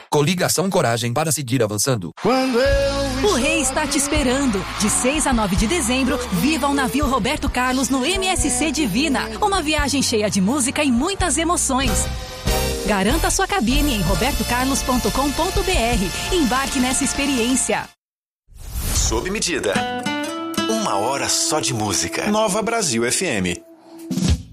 Coligação Coragem para seguir avançando. O rei está te esperando. De 6 a 9 de dezembro, viva o navio Roberto Carlos no MSC Divina. Uma viagem cheia de música e muitas emoções. Garanta sua cabine em robertocarlos.com.br. Embarque nessa experiência. Sob medida. 1 hora só de música. Nova Brasil FM.